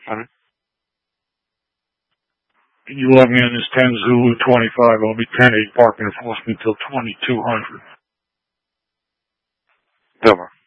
Sorry? You let me in this 10 Zulu 25. I'll be 10-8 parking enforcement until 2200. Dobra.